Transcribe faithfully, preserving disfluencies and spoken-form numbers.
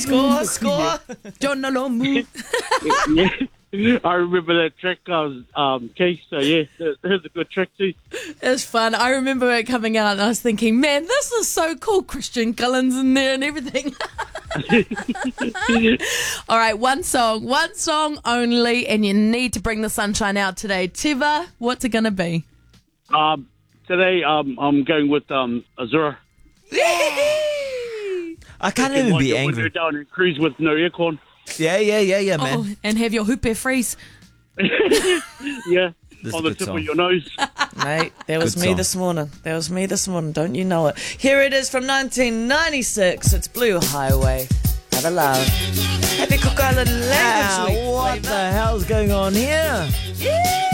Score, score. John Alomu. Yeah, I remember that track, um, um, Keith, so yeah, that, that's a good track too. It's fun. I remember it coming out and I was thinking, man, this is so cool. Christian Cullen's in there and everything. All right, one song, one song only, and you need to bring the sunshine out today. Tiva, what's it going to be? Um, today, um, I'm going with um, Azura. I can't even be angry. Window down and cruise with no aircon. Yeah, yeah, yeah, yeah, man. Oh, and have your hooper freeze. Yeah, This is on a the good tip song. of your nose. Mate, that was Good me song. this morning. That was me this morning. Don't you know it? Here it is from nineteen ninety-six. It's Blue Highway. Have a love. Happy Cook Island Ah, Language Week. what the hell's going on here?